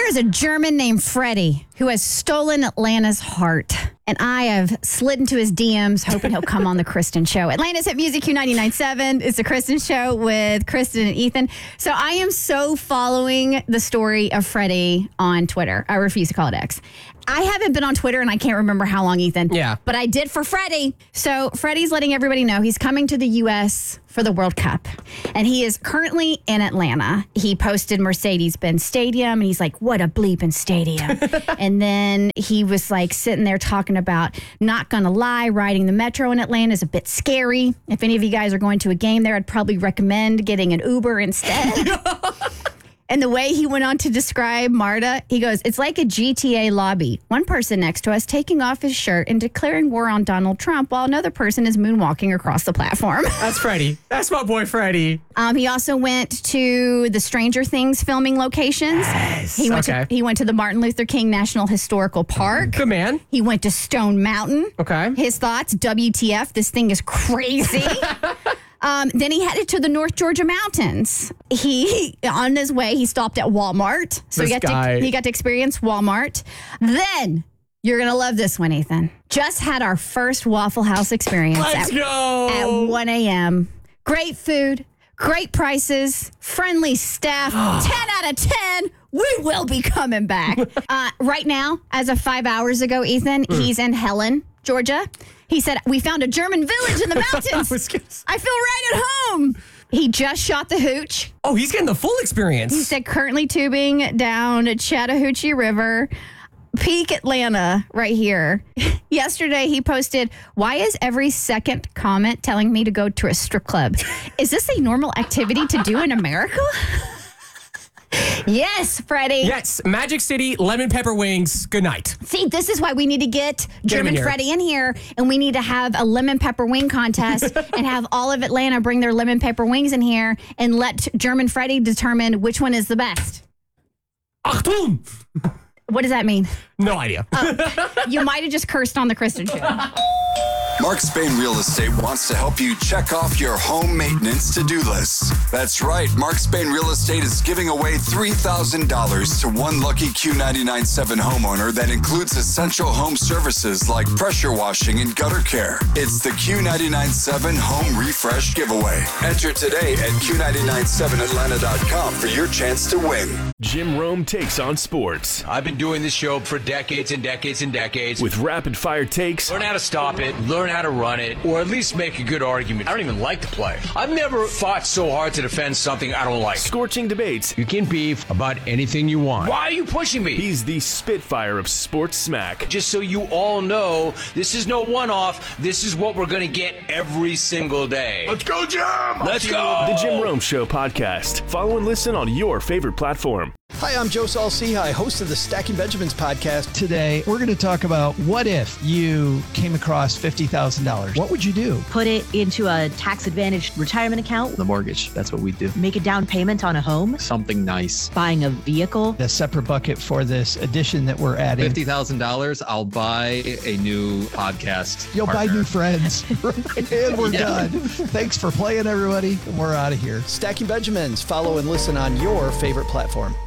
There is a German named Freddie who has stolen Atlanta's heart. And I have slid into his DMs, hoping he'll come on the Kristen Show. Atlanta's Hit Music Q99.7. It's the Kristen Show with Kristen and Ethan. So I am so following the story of Freddie on Twitter. I refuse to call it X. I haven't been on Twitter and I can't remember how long, Ethan. Yeah. But I did for Freddie. So Freddie's letting everybody know he's coming to the U.S. for the World Cup. And he is currently in Atlanta. He posted Mercedes-Benz Stadium and he's like, what a bleeping stadium. And then he was like sitting there talking about, not gonna lie, riding the metro in Atlanta is a bit scary. If any of you guys are going to a game there, I'd probably recommend getting an Uber instead. And the way he went on to describe MARTA, he goes, it's like a GTA lobby. One person next to us taking off his shirt and declaring war on Donald Trump while another person is moonwalking across the platform. That's Freddie. That's my boy Freddie. He also went to the Stranger Things filming locations. Yes. He went to the Martin Luther King National Historical Park. Good man. He went to Stone Mountain. Okay. His thoughts, WTF, this thing is crazy. Then he headed to the North Georgia mountains. On his way, he stopped at Walmart. So he got to experience Walmart. Then, you're going to love this one, Ethan. Just had our first Waffle House experience Let's go. At 1 a.m. Great food, great prices, friendly staff, 10 out of 10. We will be coming back. Right now, as of 5 hours ago, Ethan, he's in Helen, Georgia. He said, we found a German village in the mountains. I feel right at home. He just shot the hooch. Oh, he's getting the full experience. He said currently tubing down Chattahoochee River. Peak Atlanta right here. Yesterday, he posted, why is every second comment telling me to go to a strip club? Is this a normal activity to do in America? Yes, Freddie. Yes, Magic City, lemon pepper wings. Good night. See, this is why we need to get German Freddie in here, and we need to have a lemon pepper wing contest and have all of Atlanta bring their lemon pepper wings in here and let German Freddie determine which one is the best. Achtung! What does that mean? No idea. You might have just cursed on the Kristen Show. Mark Spain Real Estate wants to help you check off your home maintenance to-do list. That's right. Mark Spain Real Estate is giving away $3,000 to one lucky Q99.7 homeowner that includes essential home services like pressure washing and gutter care. It's the Q99.7 Home Refresh Giveaway. Enter today at Q997Atlanta.com for your chance to win. Jim Rome takes on sports. I've been doing this show for decades and decades and decades. With rapid-fire takes. Learn how to stop it, learn how to run it, or at least make a good argument. I don't even like the play. I've never fought so hard to defend something I don't like. Scorching debates. You can beef about anything you want. Why are you pushing me? He's the Spitfire of sports smack. Just so you all know, this is no one-off. This is what we're going to get every single day. Let's go, Jim! Let's go! The Jim Rome Show podcast. Follow and listen on your favorite platform. Hi, I'm Joe Saul-Sehy, host of the Stacking Benjamins podcast. Today, we're going to talk about what if you came across $50,000? What would you do? Put it into a tax-advantaged retirement account. The mortgage, that's what we do. Make a down payment on a home. Something nice. Buying a vehicle. A separate bucket for this addition that we're adding. $50,000, I'll buy a new podcast You'll partner. buy new friends. And we're done. Thanks for playing, everybody. We're out of here. Stacking Benjamins. Follow and listen on your favorite platform.